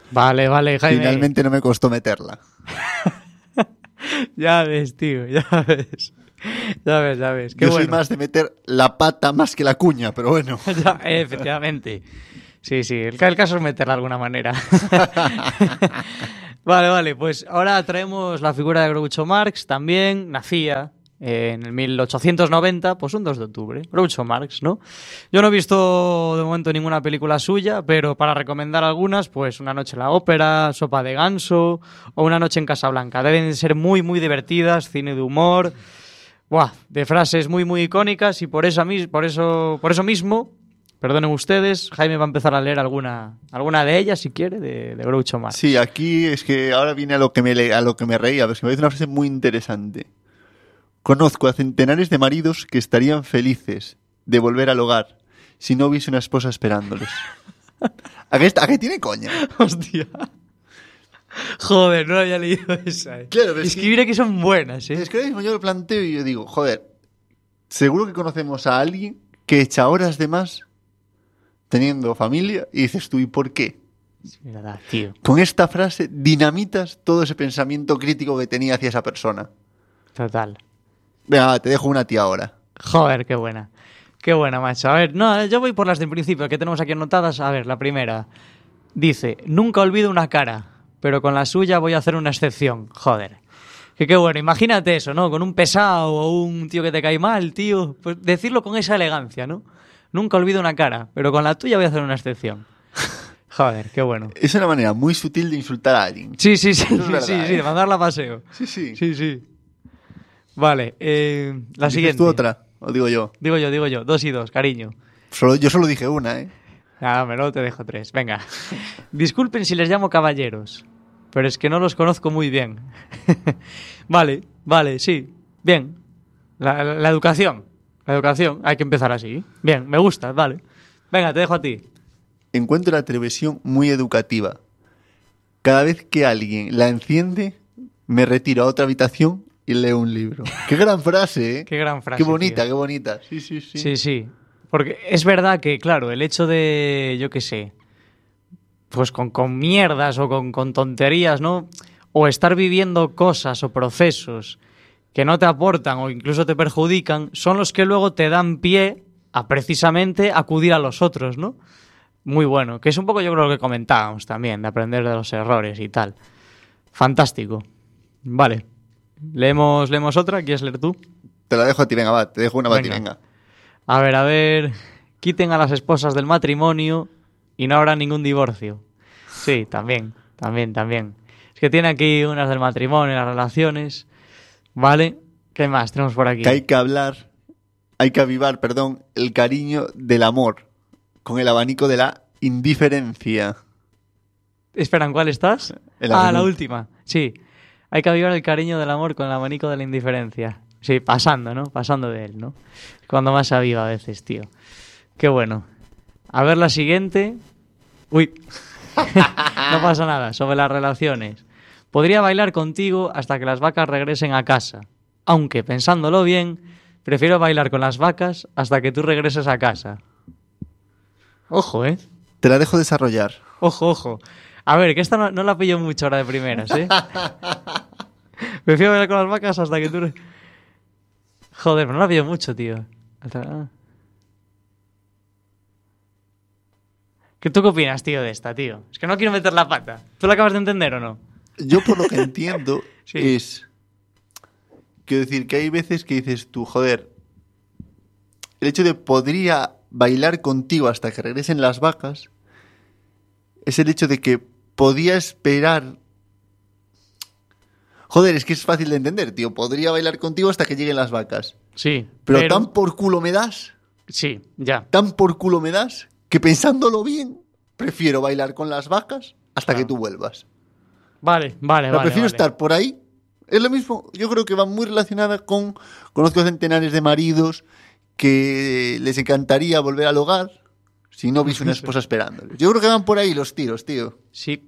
Vale, Jaime. Finalmente no me costó meterla. Ya ves, tío, ya ves. Ya ves. Qué Yo bueno. soy más de meter la pata más que la cuña, pero bueno. Ya, efectivamente. Sí, el caso es meterla de alguna manera. Vale, pues ahora traemos la figura de Groucho Marx, también nacía en el 1890, pues un 2 de octubre. Groucho Marx, ¿no? Yo no he visto de momento ninguna película suya, pero para recomendar algunas, pues Una noche en la ópera, Sopa de ganso o Una noche en Casablanca. Deben ser muy, muy divertidas, cine de humor, de frases muy, muy icónicas y por eso mismo, perdonen ustedes, Jaime va a empezar a leer alguna de ellas, si quiere, de Groucho Marx. Sí, aquí es que ahora viene a lo que me reía, pero es que me parece una frase muy interesante. Conozco a centenares de maridos que estarían felices de volver al hogar si no hubiese una esposa esperándoles. ¿A qué tiene coña? Hostia. Joder, no había leído esa. Claro, es que mira que son buenas, ¿eh? Es que ahora mismo yo lo planteo y yo digo, joder, seguro que conocemos a alguien que echa horas de más teniendo familia y dices tú, ¿y por qué? Es verdad, tío. Con esta frase dinamitas todo ese pensamiento crítico que tenía hacia esa persona. Total. Venga, te dejo una tía ahora. Joder, qué buena. Qué buena, macho. A ver, no, yo voy por las de principio que tenemos aquí anotadas. A ver, la primera. Dice, nunca olvido una cara, pero con la suya voy a hacer una excepción. Joder. Que qué bueno, imagínate eso, ¿no? Con un pesado o un tío que te cae mal, tío. Pues decirlo con esa elegancia, ¿no? Nunca olvido una cara, pero con la tuya voy a hacer una excepción. Joder, qué bueno. Es una manera muy sutil de insultar a alguien. Sí, verdad, sí, de mandarla a paseo. Sí. Vale, la ¿Dices siguiente. tú otra? ¿O digo yo? Digo yo. 2 y 2, cariño. Yo solo dije una, ¿eh? Ah, luego te dejo 3. Venga. Disculpen si les llamo caballeros, pero es que no los conozco muy bien. Vale, sí. Bien. La educación. La educación. Hay que empezar así. Bien, me gusta, vale. Venga, te dejo a ti. Encuentro la televisión muy educativa. Cada vez que alguien la enciende, me retiro a otra habitación y leo un libro. ¡Qué gran frase, eh! Qué gran frase, ¡Qué bonita, tío. qué bonita! Sí. Sí. Porque es verdad que, claro, el hecho de, yo qué sé, pues con mierdas o con tonterías, ¿no? O estar viviendo cosas o procesos que no te aportan o incluso te perjudican, son los que luego te dan pie a precisamente acudir a los otros, ¿no? Muy bueno, que es un poco yo creo lo que comentábamos también, de aprender de los errores y tal. Fantástico. Vale. ¿Leemos otra? ¿Quieres leer tú? Te la dejo a ti, venga, va. Te dejo una para ti, venga. A ver. Quiten a las esposas del matrimonio y no habrá ningún divorcio. Sí, también. Es que tiene aquí unas del matrimonio, las relaciones. Vale. ¿Qué más tenemos por aquí? Que hay que avivar, el cariño del amor con el abanico de la indiferencia. Espera, ¿en cuál estás? La última. Sí. Hay que avivar el cariño del amor con el abanico de la indiferencia. Sí, pasando, ¿no? Pasando de él, ¿no? Cuando más aviva a veces, tío. Qué bueno. A ver la siguiente. Uy. No pasa nada. Sobre las relaciones. Podría bailar contigo hasta que las vacas regresen a casa. Aunque, pensándolo bien, prefiero bailar con las vacas hasta que tú regreses a casa. Ojo, ¿eh? Te la dejo desarrollar. Ojo. A ver, que esta no la pillo mucho ahora de primeras, ¿eh? Prefiero bailar con las vacas hasta que tú... Joder, pero no la pillo mucho, tío. ¿Tú qué opinas, tío, de esta, tío? Es que no quiero meter la pata. ¿Tú la acabas de entender o no? Yo por lo que entiendo Sí. es... Quiero decir que hay veces que dices tú, joder, el hecho de podría bailar contigo hasta que regresen las vacas es el hecho de que podía esperar... Joder, es que es fácil de entender, tío. Podría bailar contigo hasta que lleguen las vacas. Sí. Pero tan por culo me das, Sí, ya. tan por culo me das, que pensándolo bien, prefiero bailar con las vacas hasta Claro. que tú vuelvas. Vale. Prefiero estar por ahí. Es lo mismo, yo creo que va muy relacionada con... Conozco centenares de maridos que les encantaría volver al hogar si no hubiese una esposa esperándoles. Yo creo que van por ahí los tiros, tío. Sí.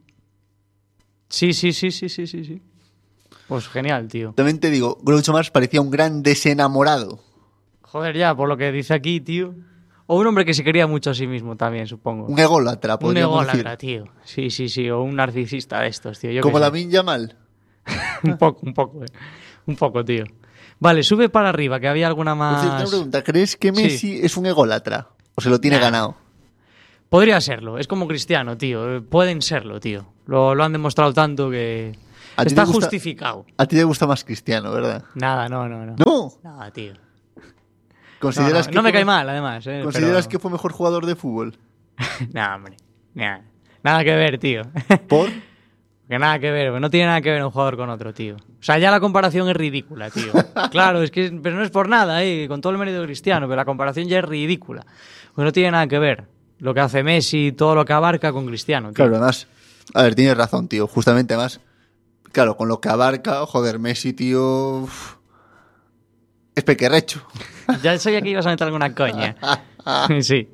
Pues genial, tío. También te digo, Groucho Marx parecía un gran desenamorado. Joder, ya, por lo que dice aquí, tío. O un hombre que se quería mucho a sí mismo también, supongo. Un ególatra, Un podríamos ególatra, decir. tío. Sí, sí, sí. O un narcisista de estos, tío. Yo Como qué sé. Lamine Yamal. Un poco, Un poco, tío. Vale, sube para arriba, que había alguna Por cierto, una más... pregunta. ¿Crees que Messi es un ególatra? ¿O se lo tiene Nah. ganado? Podría serlo. Es como Cristiano, tío. Pueden serlo, tío. Lo han demostrado tanto que... ¿A ti Está te gusta- justificado. A ti te gusta más Cristiano, ¿verdad? Nada, no. ¿No? Nada, tío. ¿Consideras No, que no me fue- cae mal, además. ¿Consideras que fue mejor jugador de fútbol? Nah, hombre. Nah. Nada que ver, tío. ¿Por? Que nada que ver, no tiene nada que ver un jugador con otro, tío. O sea, ya la comparación es ridícula, tío. Claro, es que pero no es por nada, con todo el mérito de Cristiano, pero la comparación ya es ridícula. Pues no tiene nada que ver lo que hace Messi, todo lo que abarca con Cristiano, tío. Claro, además... A ver, tienes razón, tío. Justamente, además... Claro, con lo que abarca, joder, Messi, tío... Es pequerrecho. Ya sabía que ibas a meter alguna coña. Sí,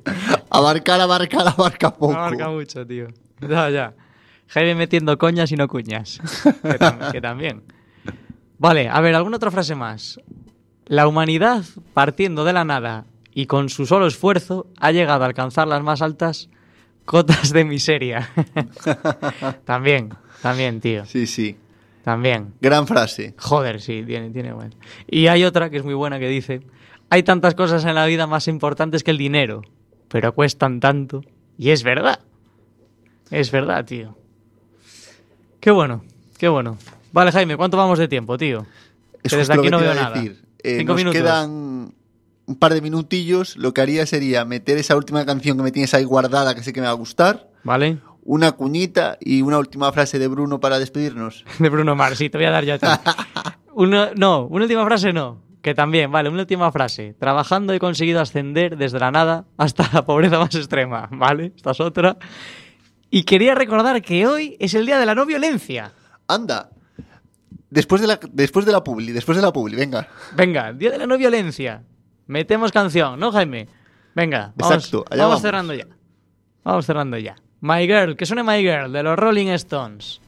Abarca poco. abarca mucho, tío. Ya. Jaime metiendo coñas y no cuñas. Que también. Vale, a ver, ¿alguna otra frase más? La humanidad, partiendo de la nada y con su solo esfuerzo, ha llegado a alcanzar las más altas cotas de miseria. También, tío. Sí, sí. También. Gran frase. Joder, sí, tiene bueno. Y hay otra que es muy buena que dice: hay tantas cosas en la vida más importantes que el dinero, pero cuestan tanto. Y es verdad. Es verdad, tío. Qué bueno, qué bueno. Vale, Jaime, ¿cuánto vamos de tiempo, tío? Es Que desde justo aquí lo no que te veo iba a nada. decir. 5 Nos minutos. quedan un par de minutillos. Lo que haría sería meter esa última canción que me tienes ahí guardada, que sé que me va a gustar, ¿Vale? una cuñita y una última frase de Bruno para despedirnos. De Bruno Mars, sí, te voy a dar yo a ti. Una última frase no. Que también, vale, una última frase. Trabajando he conseguido ascender desde la nada hasta la pobreza más extrema, ¿vale? Esta es otra. Y quería recordar que hoy es el día de la no violencia. Anda. Después de la publi, venga. Venga, día de la no violencia. Metemos canción, ¿no, Jaime? Venga, Exacto, allá vamos vamos. cerrando ya. Vamos cerrando ya. My Girl, que suene My Girl, de los Rolling Stones.